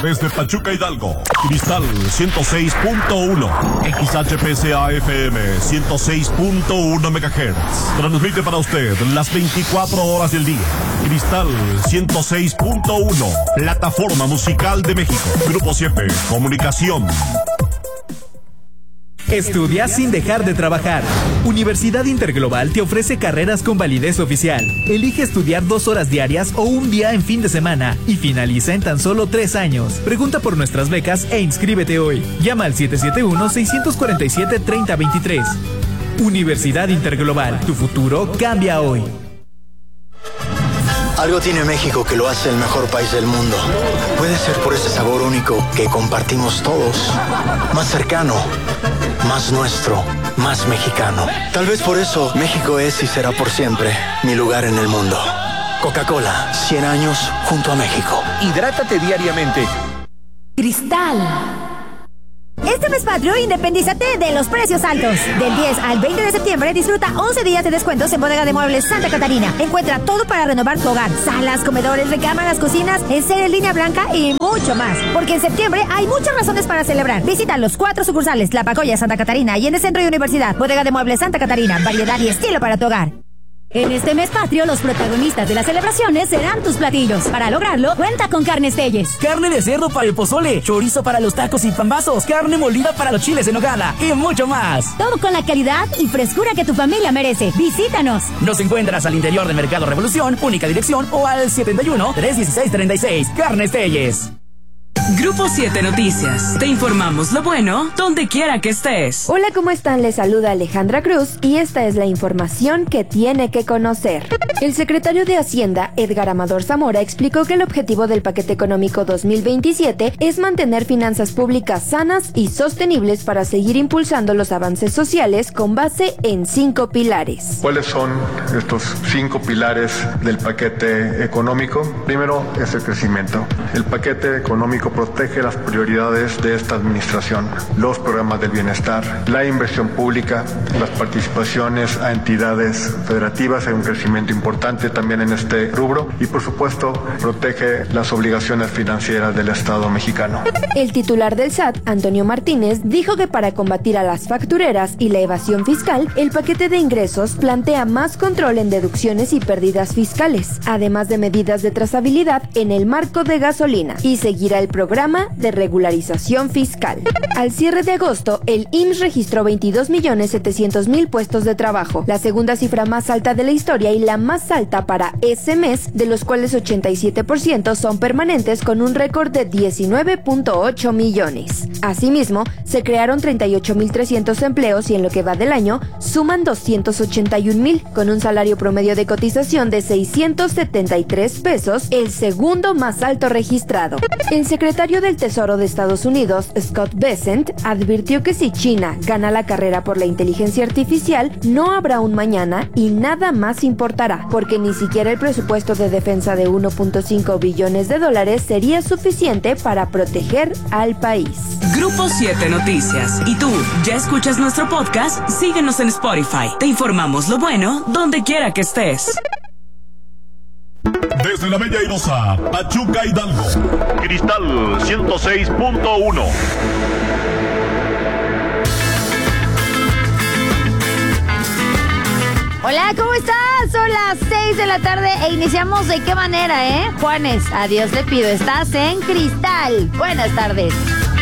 desde Pachuca, Hidalgo. Cristal 106.1. XHPCA FM 106.1 MHz. Transmite para usted las 24 horas del día. Cristal 106.1. Plataforma Musical de México. Grupo 7. Comunicación. Estudia sin dejar de trabajar. Universidad Interglobal te ofrece carreras con validez oficial. Elige estudiar 2 horas diarias o un día en fin de semana y finaliza en tan solo 3 años. Pregunta por nuestras becas e inscríbete hoy. Llama al 771-647-3023. Universidad Interglobal. Tu futuro cambia hoy. Algo tiene México que lo hace el mejor país del mundo. Puede ser por ese sabor único que compartimos todos. Más cercano, más nuestro, más mexicano. Tal vez por eso México es y será por siempre mi lugar en el mundo. Coca-Cola, 100 años junto a México. Hidrátate diariamente. Cristal. Este mes patrio, independízate de los precios altos. Del 10 al 20 de septiembre, disfruta 11 días de descuentos en Bodega de Muebles Santa Catarina. Encuentra todo para renovar tu hogar. Salas, comedores, recámaras, cocinas, enseres, línea blanca y mucho más. Porque en septiembre hay muchas razones para celebrar. Visita los 4 sucursales, La Pacoya, Santa Catarina y en el Centro y Universidad. Bodega de Muebles Santa Catarina, variedad y estilo para tu hogar. En este mes patrio, los protagonistas de las celebraciones serán tus platillos. Para lograrlo, cuenta con Carnes Telles. Carne de cerdo para el pozole, chorizo para los tacos y pambazos, carne molida para los chiles en nogada y mucho más. Todo con la calidad y frescura que tu familia merece. ¡Visítanos! Nos encuentras al interior de Mercado Revolución, única dirección, o al 71-316-36. Carnes Telles. Grupo 7 Noticias. Te informamos lo bueno donde quiera que estés. Hola, ¿cómo están? Les saluda Alejandra Cruz y esta es la información que tiene que conocer. El secretario de Hacienda, Edgar Amador Zamora, explicó que el objetivo del paquete económico 2027 es mantener finanzas públicas sanas y sostenibles para seguir impulsando los avances sociales con base en 5 pilares. ¿Cuáles son estos 5 pilares del paquete económico? Primero es el crecimiento. El paquete económico protege las prioridades de esta administración, los programas del bienestar, la inversión pública, las participaciones a entidades federativas. Hay un crecimiento importante también en este rubro y, por supuesto, protege las obligaciones financieras del Estado mexicano. El titular del SAT, Antonio Martínez, dijo que para combatir a las factureras y la evasión fiscal, el paquete de ingresos plantea más control en deducciones y pérdidas fiscales, además de medidas de trazabilidad en el marco de gasolina, y seguirá el programa de regularización fiscal. Al cierre de agosto, el IMSS registró 22.700.000 puestos de trabajo, la segunda cifra más alta de la historia y la más alta para ese mes, de los cuales 87% son permanentes con un récord de 19.8 millones. Asimismo, se crearon 38.300 empleos y en lo que va del año suman 281.000, con un salario promedio de cotización de 673 pesos, el segundo más alto registrado. El secretario del Tesoro de Estados Unidos, Scott Bessent, advirtió que si China gana la carrera por la inteligencia artificial, no habrá un mañana y nada más importará, porque ni siquiera el presupuesto de defensa de 1.5 billones de dólares sería suficiente para proteger al país. Grupo 7 Noticias. ¿Y tú, ya escuchas nuestro podcast? Síguenos en Spotify. Te informamos lo bueno donde quiera que estés. Desde la Bella Airosa, Pachuca, Hidalgo. Cristal 106.1. Hola, ¿cómo estás? Son las 6 de la tarde e iniciamos de qué manera, Juanes, a Dios le pido, estás en Cristal. Buenas tardes.